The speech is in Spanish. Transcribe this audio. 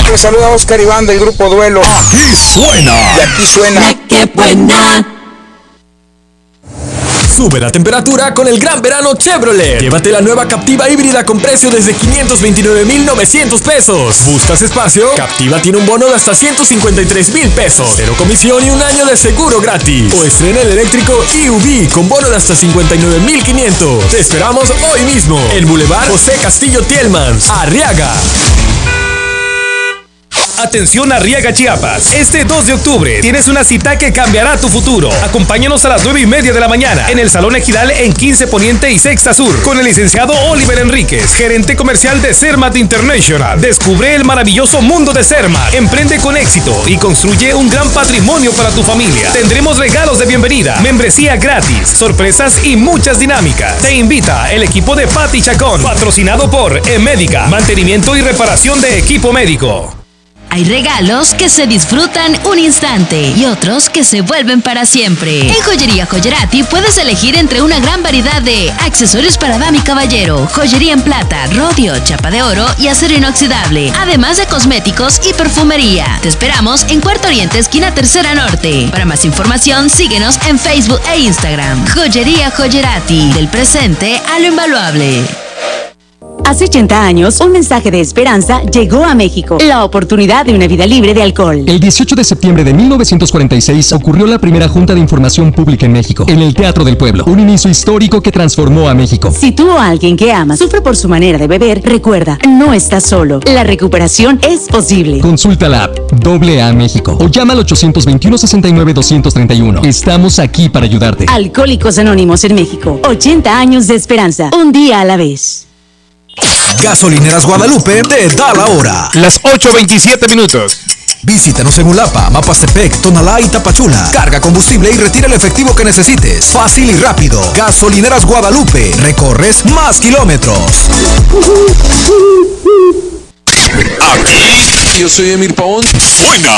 Les saluda Oscar Iván del Grupo Duelo. Aquí suena. Y aquí suena. La que buena. Sube la temperatura con el gran verano Chevrolet. Llévate la nueva Captiva híbrida con precio desde 529,900 pesos. ¿Buscas espacio? Captiva tiene un bono de hasta 153,000 pesos. Cero comisión y un año de seguro gratis. O estrena el eléctrico EUV con bono de hasta 59,500. Te esperamos hoy mismo en Boulevard José Castillo Tielmans, Arriaga. Atención Arriaga, Chiapas. Este 2 de octubre tienes una cita que cambiará tu futuro. Acompáñanos a las 9:30 de la mañana en el Salón Ejidal en 15 Poniente y Sexta Sur con el licenciado Oliver Enríquez, gerente comercial de Cermat International. Descubre el maravilloso mundo de Cermat, emprende con éxito y construye un gran patrimonio para tu familia. Tendremos regalos de bienvenida, membresía gratis, sorpresas y muchas dinámicas. Te invita el equipo de Pati Chacón, patrocinado por Emédica, mantenimiento y reparación de equipo médico. Hay regalos que se disfrutan un instante y otros que se vuelven para siempre. En Joyería Joyerati puedes elegir entre una gran variedad de accesorios para dama y caballero, joyería en plata, rodio, chapa de oro y acero inoxidable, además de cosméticos y perfumería. Te esperamos en Cuarto Oriente, esquina Tercera Norte. Para más información, síguenos en Facebook e Instagram. Joyería Joyerati, del presente a lo invaluable. Hace 80 años, un mensaje de esperanza llegó a México. La oportunidad de una vida libre de alcohol. El 18 de septiembre de 1946 ocurrió la primera Junta de Información Pública en México, en el Teatro del Pueblo. Un inicio histórico que transformó a México. Si tú o alguien que amas sufre por su manera de beber, recuerda, no estás solo. La recuperación es posible. Consulta la app AA México o llama al 821-69-231. Estamos aquí para ayudarte. Alcohólicos Anónimos en México. 80 años de esperanza. Un día a la vez. Gasolineras Guadalupe te da la hora. Las 8:27 minutos. Visítanos en Ulapa, Mapastepec, Tonalá y Tapachula. Carga combustible y retira el efectivo que necesites. Fácil y rápido. Gasolineras Guadalupe. Recorres más kilómetros. Aquí. Yo soy Emir Pavón. Suena